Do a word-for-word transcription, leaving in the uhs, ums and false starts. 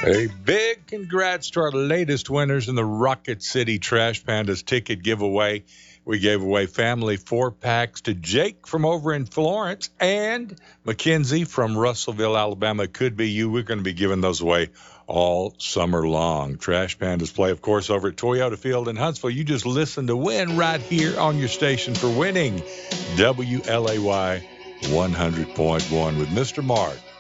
A big congrats to our latest winners in the Rocket City Trash Pandas ticket giveaway. We gave away family four packs to Jake from over in Florence and Mackenzie from Russellville, Alabama. Could be you. We're going to be giving those away all summer long. Trash Pandas play, of course, over at Toyota Field in Huntsville. You just listen to win right here on your station for winning. W L A Y one hundred point one with Mister Mark.